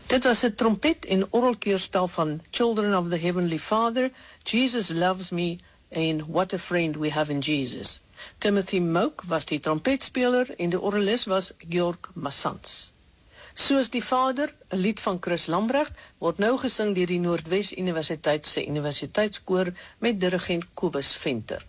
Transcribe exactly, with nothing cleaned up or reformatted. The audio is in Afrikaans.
Dit was het trompet- en orgelkeurspel van Children of the Heavenly Father, Jesus Loves Me en What a Friend We Have in Jesus. Timothy Moak was die trompetspeler en de orgelist was Georg Massans. Soos die Vader, 'n lied van Chris Lambrecht, word nou gesing deur die Noordwes Universiteit se universiteitskoor met dirigent Kobus Venter.